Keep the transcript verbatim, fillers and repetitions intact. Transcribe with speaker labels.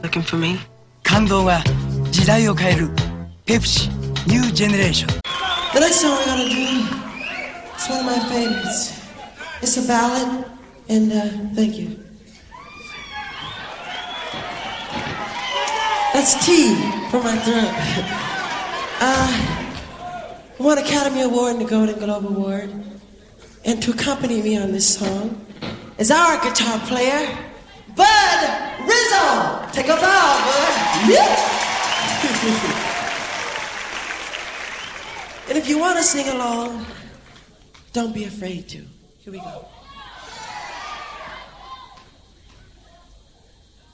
Speaker 1: Looking for me?
Speaker 2: 感動が時代を変えるペプシニュージェネレーション
Speaker 3: The next song we're gonna do is one of my favorites. It's a ballad, and uh, thank you. That's tea for my throat. uh, won Academy Award and the Golden Globe Award. And to accompany me on this song is our guitar player, Bud Rizzo. Take a bow, Bud. And if you want to sing along, don't be afraid to. Here we go.